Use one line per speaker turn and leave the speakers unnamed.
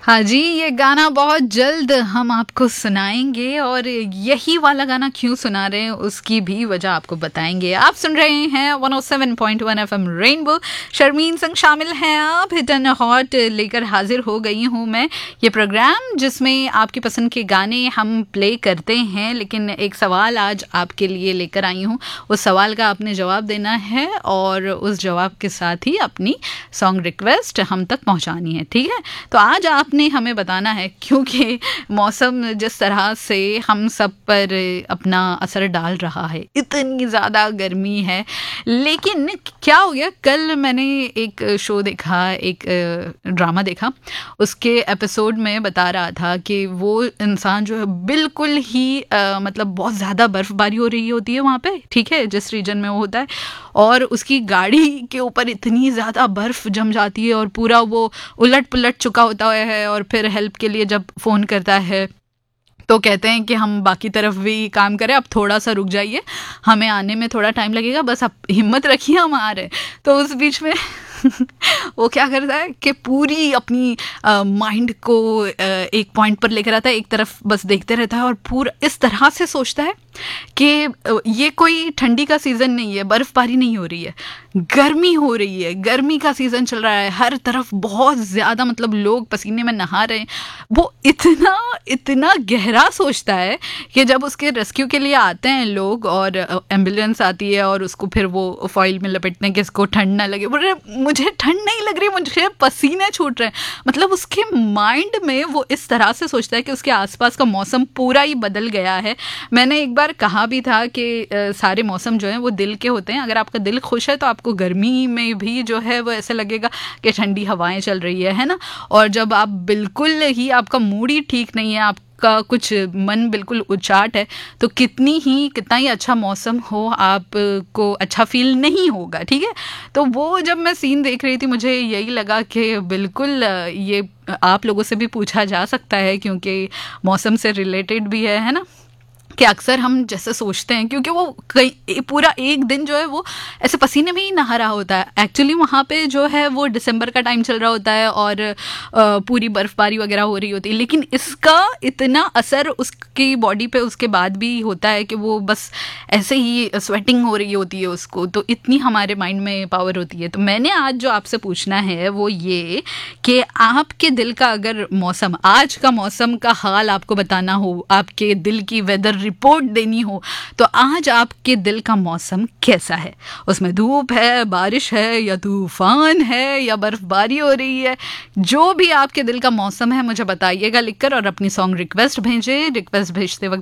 हाँ जी, ये गाना बहुत जल्द हम आपको सुनाएँगे और यही वाला गाना क्यों सुना रहे हैं उसकी भी वजह आपको बताएँगे। आप सुन रहे हैं 107.1 एफएम रेनबो। शर्मीन संग शामिल हैं आप। हिट एंड हॉट लेकर हाजिर हो गई हूँ मैं। ये प्रोग्राम जिसमें आपकी पसंद के गाने हम प्ले करते हैं, लेकिन एक सवाल आज आपके लिए लेकर आई हूँ। उस सवाल का आपने जवाब देना है और उस जवाब के साथ ही अपनी सॉन्ग रिक्वेस्ट हम तक पहुँचानी है, ठीक है? तो आज आपने हमें बताना है, क्योंकि मौसम जिस तरह से हम सब पर अपना असर डाल रहा है, इतनी ज़्यादा गर्मी है। लेकिन क्या हो गया, कल मैंने एक शो देखा, एक ड्रामा देखा। उसके एपिसोड में बता रहा था कि वो इंसान जो है बिल्कुल ही मतलब बहुत ज़्यादा बर्फ़बारी हो रही होती है वहाँ पे, ठीक है, जिस रीजन में वो होता है, और उसकी गाड़ी के ऊपर इतनी ज़्यादा बर्फ़ जम जाती है और पूरा वो उलट पुलट चुका होता है। और फिर हेल्प के लिए जब फ़ोन करता है तो कहते हैं कि हम बाकी तरफ भी काम करें, अब थोड़ा सा रुक जाइए, हमें आने में थोड़ा टाइम लगेगा, बस आप हिम्मत रखिए, हम आ रहे हैं। तो उस बीच में वो क्या करता है कि पूरी अपनी माइंड को एक पॉइंट पर लेकर आता है, एक तरफ बस देखते रहता है और पूरा इस तरह से सोचता है कि ये कोई ठंडी का सीज़न नहीं है, बर्फ़बारी नहीं हो रही है, गर्मी हो रही है, गर्मी का सीज़न चल रहा है, हर तरफ बहुत ज़्यादा, मतलब लोग पसीने में नहा रहे हैं। वो इतना इतना गहरा सोचता है कि जब उसके रेस्क्यू के लिए आते हैं लोग और एम्बुलेंस आती है और उसको फिर वो फॉइल में लपेटते हैं कि इसको ठंड ना लगे, बोल रहे मुझे ठंड नहीं लग रही, मुझे पसीने छूट रहे हैं। मतलब उसके माइंड में वो इस तरह से सोचता है कि उसके आसपास का मौसम पूरा ही बदल गया है। मैंने एक बार कहा भी था कि सारे मौसम जो हैं वो दिल के होते हैं। अगर आपका दिल खुश है तो आपको गर्मी में भी जो है वो ऐसे लगेगा कि ठंडी हवाएं चल रही है ना। और जब आप बिल्कुल ही, आपका मूड ही ठीक नहीं है, का कुछ मन बिल्कुल उचाट है, तो कितना ही अच्छा मौसम हो, आपको अच्छा फील नहीं होगा, ठीक है। तो वो जब मैं सीन देख रही थी मुझे यही लगा कि बिल्कुल ये आप लोगों से भी पूछा जा सकता है, क्योंकि मौसम से रिलेटेड भी है ना, कि अक्सर हम जैसे सोचते हैं, क्योंकि वो पूरा एक दिन जो है वो ऐसे पसीने में ही नहा रहा होता है। एक्चुअली वहाँ पे जो है वो दिसंबर का टाइम चल रहा होता है और पूरी बर्फ़बारी वगैरह हो रही होती है, लेकिन इसका इतना असर उसकी बॉडी पे उसके बाद भी होता है कि वो बस ऐसे ही स्वेटिंग हो रही होती है उसको। तो इतनी हमारे माइंड में पावर होती है। तो मैंने आज जो आपसे पूछना है वो ये कि आपके दिल का अगर मौसम, आज का मौसम का हाल आपको बताना हो, आपके दिल की वेदर रिपोर्ट देनी हो, तो आज आपके दिल का मौसम कैसा है? उसमें धूप है, बारिश है, या तूफान है, या बर्फबारी हो रही है? जो भी आपके दिल का मौसम है मुझे बताइएगा लिखकर, और अपनी सॉन्ग रिक्वेस्ट भेजें। रिक्वेस्ट भेजते वक्त